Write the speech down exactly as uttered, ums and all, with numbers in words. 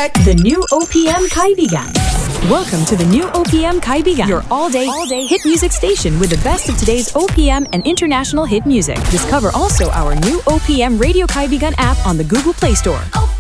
check. The new O P M Kaibigan. Welcome to the new O P M Kaibigan, your all-day, all-day hit music station with the best of today's O P M and international hit music. Discover also our new O P M Radio Kaibigan app on the Google Play Store.